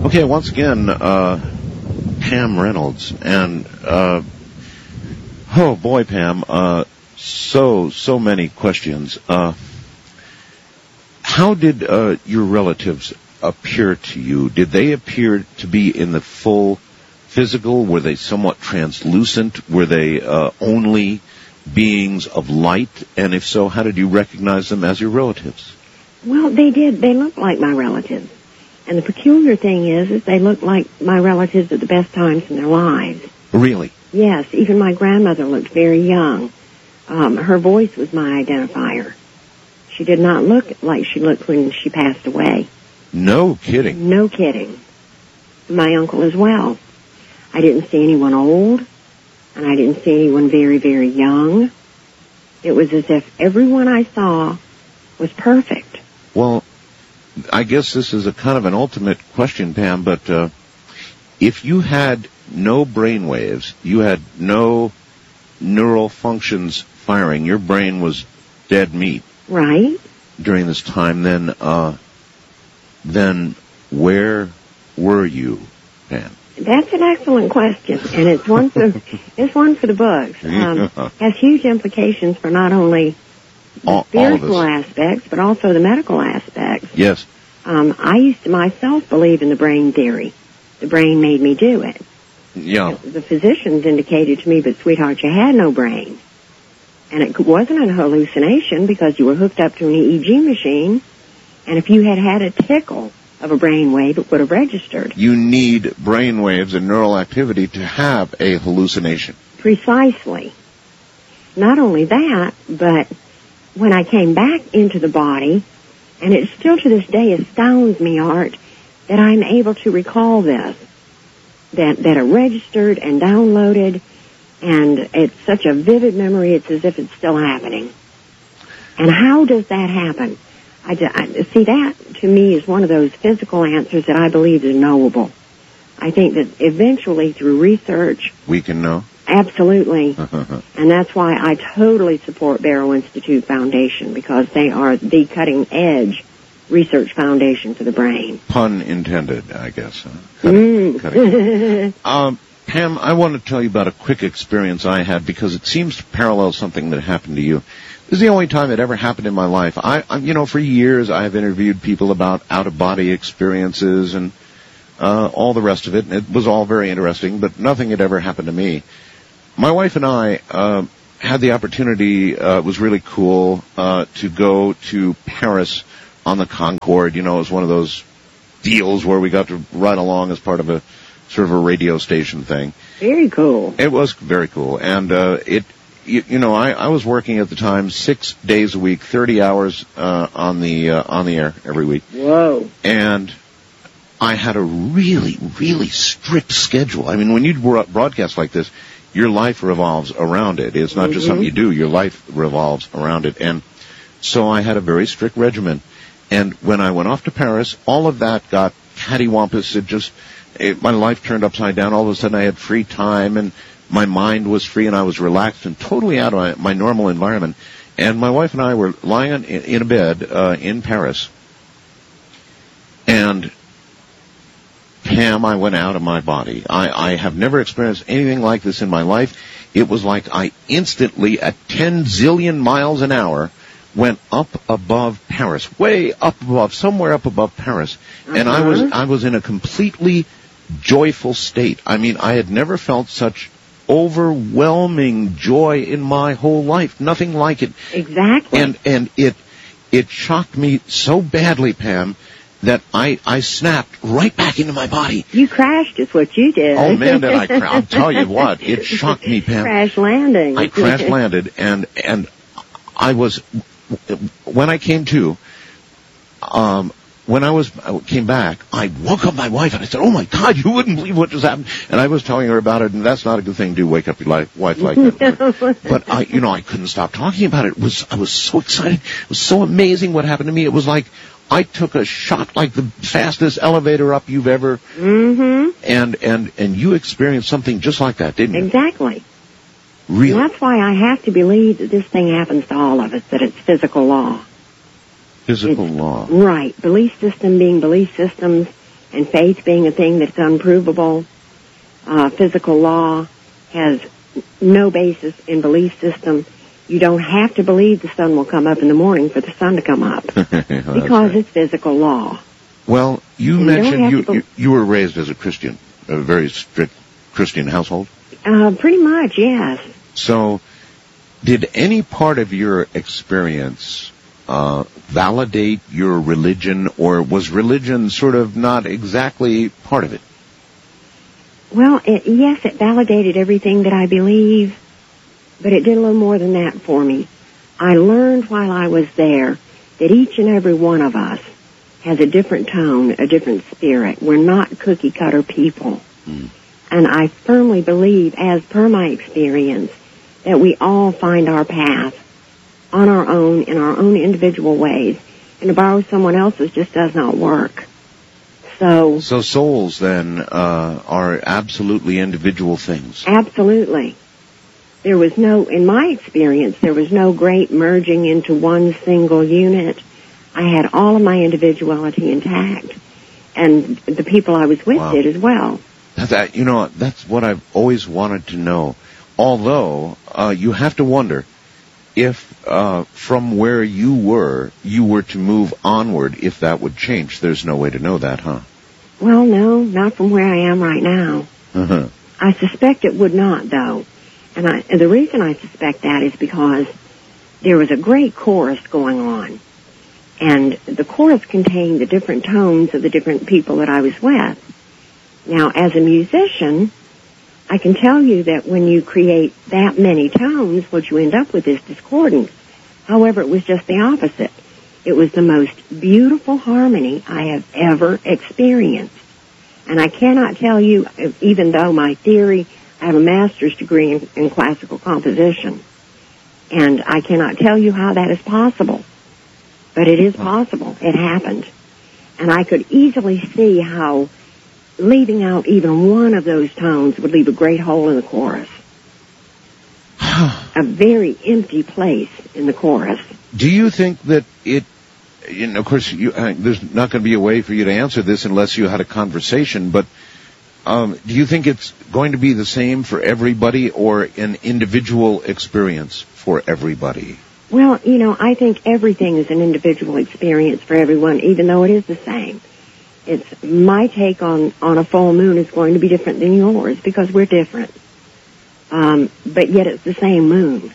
Okay, once again, Pam Reynolds, and oh boy, Pam, so many questions. How did your relatives appear to you? Did they appear to be in the full physical? Were they somewhat translucent? Were they only beings of light? And if so, how did you recognize them as your relatives? Well, they did. They looked like my relatives. And the peculiar thing is they looked like my relatives at the best times in their lives. Really? Yes. Even my grandmother looked very young. Her voice was my identifier. She did not look like she looked when she passed away. No kidding. No kidding. My uncle as well. I didn't see anyone old, and I didn't see anyone very, very young. It was as if everyone I saw was perfect. Well, I guess this is a kind of an ultimate question, Pam, but if you had no brain waves, you had no neural functions firing, your brain was dead meat. Right. During this time, then where were you, Pam? That's an excellent question, and it's one for the books. Has huge implications for not only the spiritual aspects, but also the medical aspects. Yes. I used to myself believe in the brain theory. The brain made me do it. Yeah. The physicians indicated to me, but sweetheart, you had no brain. And it wasn't a hallucination because you were hooked up to an EEG machine, and if you had had a tickle of a brain wave, it would have registered. You need brain waves and neural activity to have a hallucination. Precisely. Not only that, but when I came back into the body, and it still to this day astounds me, Art, that I'm able to recall this, that it registered and downloaded, and it's such a vivid memory, it's as if it's still happening. And how does that happen? I see, that to me is one of those physical answers that I believe is knowable. I think that eventually through research... we can know? Absolutely. And that's why I totally support Barrow Institute Foundation, because they are the cutting-edge research foundation for the brain. Pun intended, I guess. Cutting. Pam, I want to tell you about a quick experience I had because it seems to parallel something that happened to you. This is the only time it ever happened in my life. For years I've interviewed people about out-of-body experiences and all the rest of it, and it was all very interesting, but nothing had ever happened to me. My wife and I had the opportunity, it was really cool, to go to Paris on the Concorde. You know, it was one of those deals where we got to ride along as part of a sort of a radio station thing. Very cool. It was very cool, and I was working at the time 6 days a week, 30 hours on the air every week. Whoa! And I had a really, really strict schedule. I mean, when you broadcast like this, your life revolves around it. It's not just something you do. Your life revolves around it. And so I had a very strict regimen. And when I went off to Paris, all of that got cattywampus. My life turned upside down. All of a sudden I had free time and my mind was free and I was relaxed and totally out of my normal environment. And my wife and I were lying in a bed in Paris. And Pam, I went out of my body. I have never experienced anything like this in my life. It was like I instantly, at 10 zillion miles an hour, went up above Paris, way up above, somewhere up above Paris. And I was in a completely joyful state. I mean, I had never felt such overwhelming joy in my whole life. Nothing like it. Exactly. And it shocked me so badly, Pam, that I snapped right back into my body. You crashed is what you did. Oh, man, did I crash. I'll tell you what, it shocked me, Pam. Crash landing. I crash landed, and I was, when I came to, when I came back, I woke up my wife and I said, "Oh my God, you wouldn't believe what just happened." And I was telling her about it, and that's not a good thing to do, wake up your wife like that. But I couldn't stop talking about it. I was so excited. It was so amazing what happened to me. It was like I took a shot like the fastest elevator up you've ever. And you experienced something just like that, didn't you? Exactly. Really? And that's why I have to believe that this thing happens to all of us, that it's physical law. Physical law. Right. Belief system being belief systems, and faith being a thing that's unprovable. Physical law has no basis in belief system. You don't have to believe the sun will come up in the morning for the sun to come up because it's physical law. Well, you mentioned you were raised as a Christian, a very strict Christian household? Pretty much, yes. So, did any part of your experience validate your religion, or was religion sort of not exactly part of it? Well, yes, it validated everything that I believe, but it did a little more than that for me. I learned while I was there that each and every one of us has a different tone, a different spirit. We're not cookie-cutter people. And I firmly believe, as per my experience, that we all find our path on our own, in our own individual ways. And to borrow someone else's just does not work. So souls, then, are absolutely individual things. Absolutely. In my experience, there was no great merging into one single unit. I had all of my individuality intact. And the people I was with did as well. That's what I've always wanted to know. Although, you have to wonder if, from where you were to move onward, if that would change. There's no way to know that, huh? Well, no, not from where I am right now. Uh-huh. I suspect it would not, though. And the reason I suspect that is because there was a great chorus going on. And the chorus contained the different tones of the different people that I was with. Now, as a musician, I can tell you that when you create that many tones, what you end up with is discordance. However, it was just the opposite. It was the most beautiful harmony I have ever experienced. And I cannot tell you, even though my theory, I have a master's degree in classical composition, and I cannot tell you how that is possible. But it is possible. It happened. And I could easily see how leaving out even one of those tones would leave a great hole in the chorus. A very empty place in the chorus. Do you think that of course, there's not going to be a way for you to answer this unless you had a conversation, but do you think it's going to be the same for everybody or an individual experience for everybody? Well, I think everything is an individual experience for everyone, even though it is the same. It's my take on a full moon is going to be different than yours because we're different. But yet it's the same moon.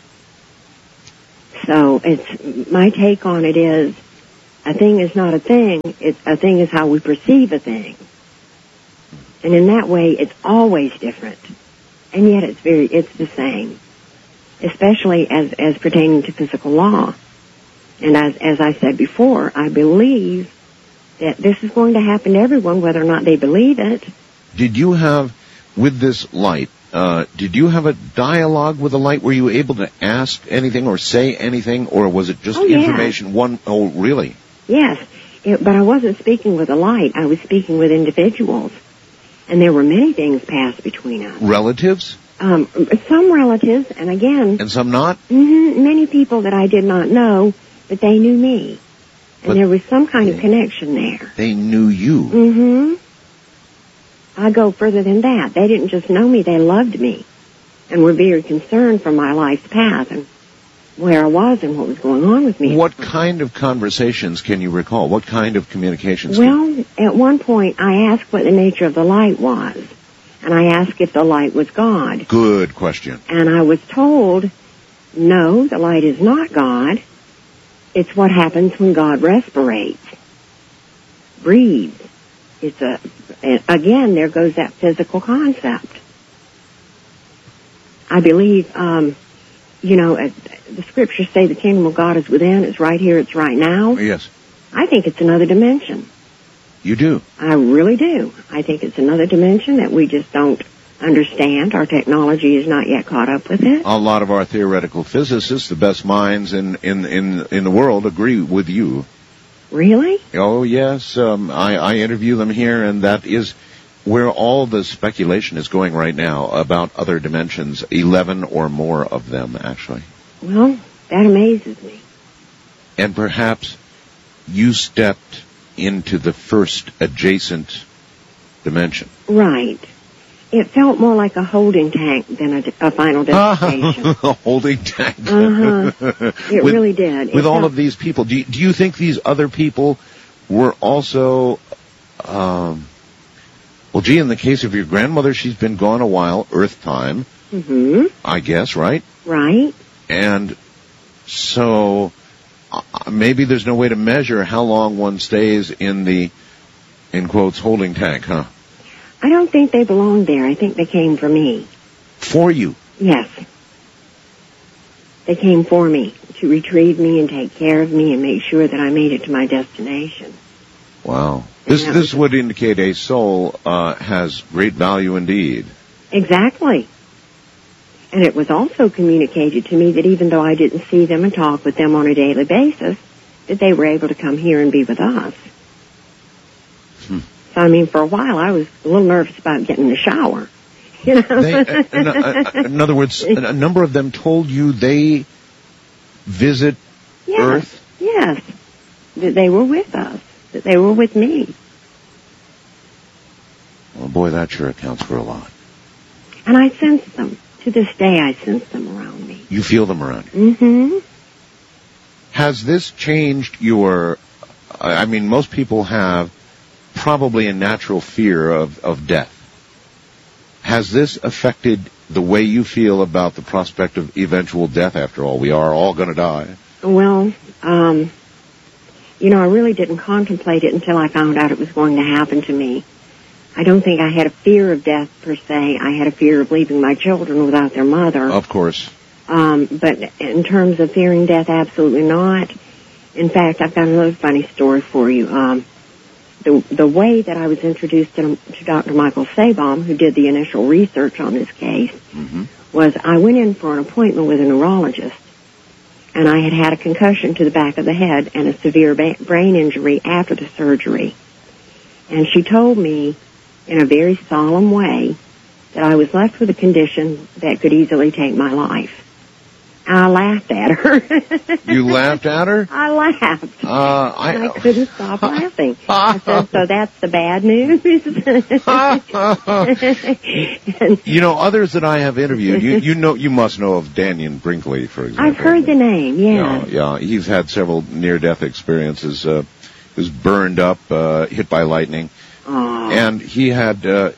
So my take on it is a thing is not a thing. A thing is how we perceive a thing. And in that way, it's always different. And yet it's the same. Especially as pertaining to physical law. And as I said before, I believe that this is going to happen to everyone, whether or not they believe it. Did you have, with this light, did you have a dialogue with the light? Were you able to ask anything or say anything, or was it just information? Yes. Oh, really? Yes, but I wasn't speaking with the light. I was speaking with individuals. And there were many things passed between us. Relatives? Some relatives, and again... And some not? Many people that I did not know, but they knew me. And there was some kind of connection there. They knew you? I go further than that. They didn't just know me, they loved me. And were very concerned for my life's path and where I was and what was going on with me. What kind of conversations can you recall? What kind of communications? Well, at one point, I asked what the nature of the light was. And I asked if the light was God. Good question. And I was told, no, the light is not God. It's what happens when God respirates, breathes. Again, there goes that physical concept. I believe, the scriptures say the kingdom of God is within, it's right here, it's right now. Yes. I think it's another dimension. You do? I really do. I think it's another dimension that we just don't understand. Our technology is not yet caught up with it. A lot of our theoretical physicists, the best minds in the world, agree with you. Really? Oh, yes. I interview them here, and that is where all the speculation is going right now about other dimensions, 11 or more of them, actually. Well, that amazes me. And perhaps you stepped into the first adjacent dimension. Right. It felt more like a holding tank than a final destination. A holding tank. It really did. With all of these people, do you think these other people were also, well, gee, in the case of your grandmother, she's been gone a while, Earth time, I guess, right? Right. And so maybe there's no way to measure how long one stays in the, in quotes, holding tank, huh? I don't think they belonged there. I think they came for me. For you? Yes. They came for me to retrieve me and take care of me and make sure that I made it to my destination. Wow. This would indicate a soul has great value indeed. Exactly. And it was also communicated to me that even though I didn't see them and talk with them on a daily basis, that they were able to come here and be with us. So, I mean, for a while, I was a little nervous about getting in the shower. You know? In other words, a number of them told you they visit Earth? Yes. That they were with us. That they were with me. Well, boy, that sure accounts for a lot. And I sense them. To this day, I sense them around me. You feel them around you? Mm-hmm. Has this changed your... I mean, most people have probably a natural fear of death. Has this affected the way you feel about the prospect of eventual death? After all, we are all going to die. Well, you know, I really didn't contemplate it until I found out it was going to happen to me. I don't think I had a fear of death per se. I had a fear of leaving my children without their mother. Of course. But in terms of fearing death, absolutely not. In fact, I've got another funny story for you. The way that I was introduced to Dr. Michael Sabom, who did the initial research on this case, was I went in for an appointment with a neurologist, and I had a concussion to the back of the head and a severe brain injury after the surgery. And she told me in a very solemn way that I was left with a condition that could easily take my life. I laughed at her. You laughed at her? I laughed. I couldn't stop laughing. I said, so that's the bad news? You know, others that I have interviewed, you must know of Dannion Brinkley, for example. I've heard the name, yeah. Yeah, he's had several near-death experiences. He was burned up, hit by lightning. Oh. And he had, did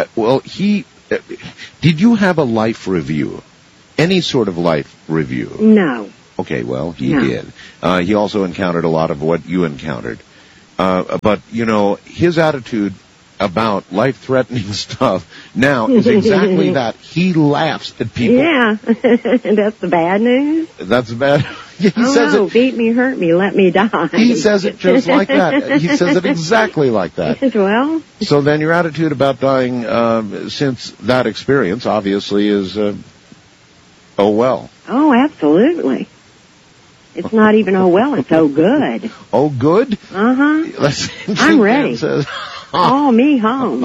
you have a life review? Any sort of life review? No. Okay, well, he did. He also encountered a lot of what you encountered. But, you know, his attitude about life-threatening stuff now is exactly that. He laughs at people. Yeah. That's the bad news? That's the bad He says it. Beat me, hurt me, let me die. He says it just like that. He says it exactly like that. Well. So then your attitude about dying since that experience obviously is, oh well. Oh, absolutely. It's not even oh well, it's oh good. Oh good? Uh-huh. I'm ready. Call me home.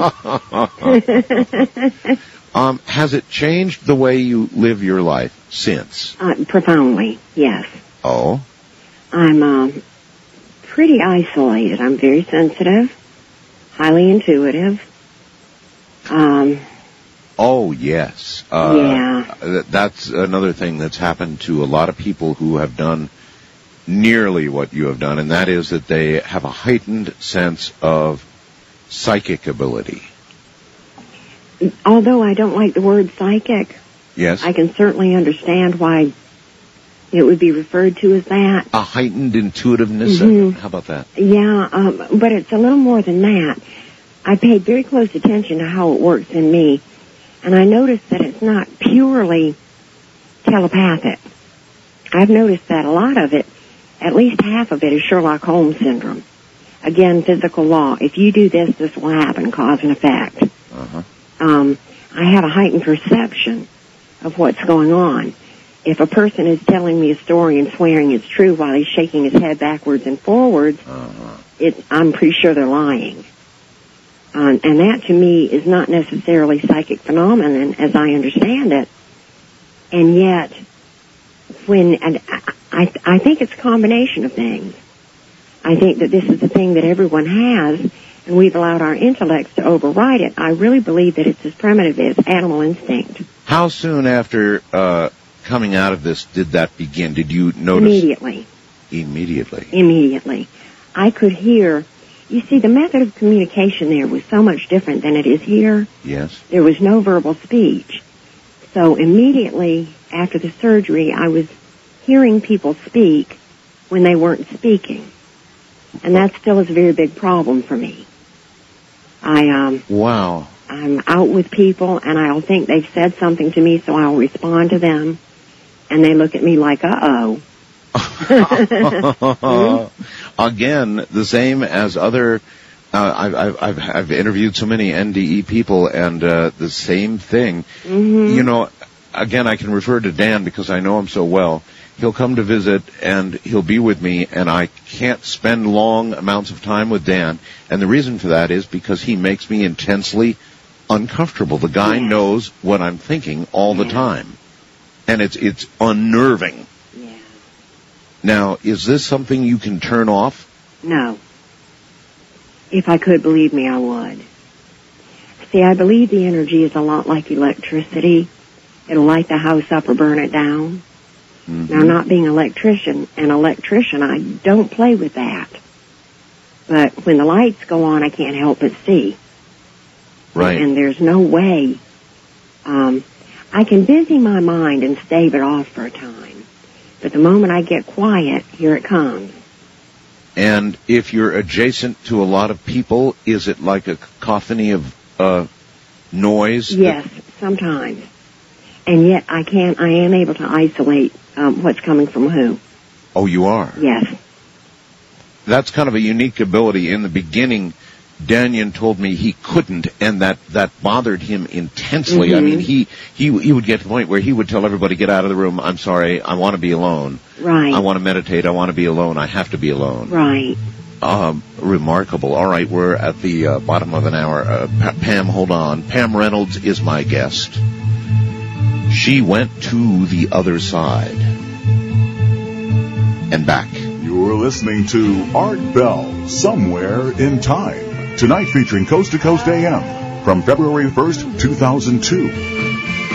Has it changed the way you live your life since? Profoundly, yes. Oh? I'm pretty isolated. I'm very sensitive, highly intuitive. Oh, yes. Yeah. That's another thing that's happened to a lot of people who have done nearly what you have done, and that is that they have a heightened sense of psychic ability. Although I don't like the word psychic, yes, I can certainly understand why it would be referred to as that. A heightened intuitiveness? How about that? Yeah, but it's a little more than that. I paid very close attention to how it works in me, and I noticed that it's not purely telepathic. I've noticed that a lot of it, at least half of it, is Sherlock Holmes syndrome. Again, physical law. If you do this, this will happen, cause and effect. I have a heightened perception of what's going on. If a person is telling me a story and swearing it's true while he's shaking his head backwards and forwards, I'm pretty sure they're lying. And that, to me, is not necessarily psychic phenomenon, as I understand it. And yet, I think it's a combination of things. I think that this is the thing that everyone has, and we've allowed our intellects to override it, I really believe that it's as primitive as animal instinct. How soon after coming out of this did that begin? Did you notice? Immediately. Immediately. I could hear. You see, the method of communication there was so much different than it is here. Yes. There was no verbal speech. So immediately after the surgery, I was hearing people speak when they weren't speaking. And that still is a very big problem for me. Wow. I'm out with people, and I'll think they've said something to me, so I'll respond to them, and they look at me like, uh-oh. Again, the same as other. I've interviewed so many NDE people, and the same thing. Mm-hmm. You know, again, I can refer to Dan because I know him so well. He'll come to visit, and he'll be with me, and I can't spend long amounts of time with Dan. And the reason for that is because he makes me intensely uncomfortable. The guy knows what I'm thinking all the time, and it's unnerving. Yeah. Now, is this something you can turn off? No. If I could, believe me, I would. See, I believe the energy is a lot like electricity. It'll light the house up or burn it down. Mm-hmm. Now, not being an electrician, I don't play with that. But when the lights go on, I can't help but see. Right. And there's no way. I can busy my mind and stave it off for a time. But the moment I get quiet, here it comes. And if you're adjacent to a lot of people, is it like a cacophony of noise? Yes, sometimes. And yet I am able to isolate what's coming from who. Oh, you are? Yes. That's kind of a unique ability. In the beginning, Danyan told me he couldn't, and that bothered him intensely. Mm-hmm. I mean, he would get to the point where he would tell everybody, get out of the room, I'm sorry, I want to be alone. Right. I want to meditate, I want to be alone, I have to be alone. Right. Remarkable. All right, we're at the bottom of an hour. Pam, hold on. Pam Reynolds is my guest. She went to the other side. And back. You're listening to Art Bell, Somewhere in Time. Tonight featuring Coast to Coast AM from February 1st, 2002.